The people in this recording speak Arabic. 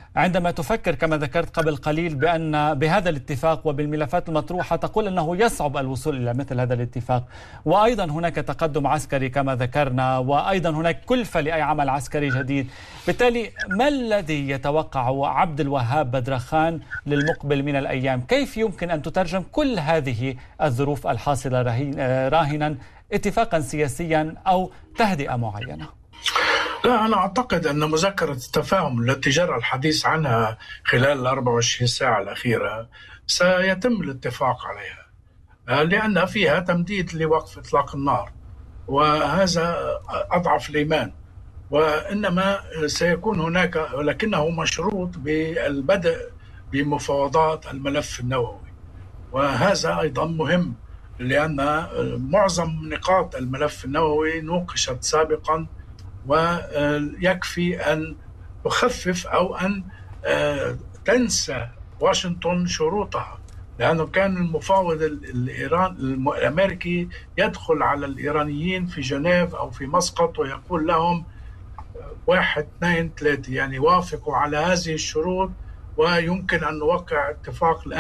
عندما تفكر كما ذكرت قبل قليل بأن بهذا الاتفاق وبالملفات المطروحة تقول أنه يصعب الوصول إلى مثل هذا الاتفاق، وأيضا هناك تقدم عسكري كما ذكرنا، وأيضا هناك كلفة لأي عمل عسكري جديد. بالتالي ما الذي يتوقع عبد الوهاب بدرخان للمقبل من الأيام؟ كيف يمكن أن تترجم كل هذه الظروف الحاصلة راهنا اتفاقا سياسيا أو تهدئة معينة؟ لا، أنا أعتقد أن مذكرة التفاهم التي جرى الحديث عنها خلال 24 ساعة الأخيرة سيتم الاتفاق عليها، لأن فيها تمديد لوقف إطلاق النار، وهذا أضعف الإيمان. وإنما سيكون هناك، ولكنه مشروط بالبدء بمفاوضات الملف النووي، وهذا أيضا مهم لأن معظم نقاط الملف النووي نوقشت سابقا، ويكفي أن تخفف أو أن تنسى واشنطن شروطها، لأنه كان المفاوض الأمريكي يدخل على الإيرانيين في جنيف أو في مسقط ويقول لهم 1 2 3، يعني وافقوا على هذه الشروط ويمكن أن نوقع اتفاق الآن.